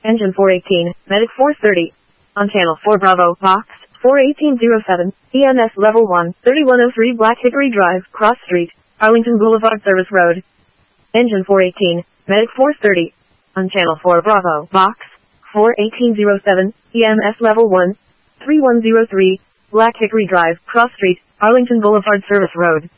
Engine 418, Medic 430. On Channel 4 Bravo, Box 41807, EMS Level 1, 3103 Black Hickory Drive, Cross Street, Arlington Boulevard Service Road. Engine 418, Medic 430. On Channel 4 Bravo, Box 41807, EMS Level 1, 3103, Black Hickory Drive, Cross Street, Arlington Boulevard Service Road.